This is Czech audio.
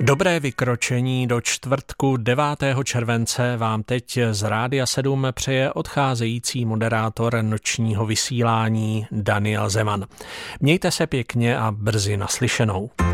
Dobré vykročení do čtvrtku 9. července vám teď z Rádia 7 přeje odcházející moderátor nočního vysílání Daniel Zeman. Mějte se pěkně a brzy naslyšenou.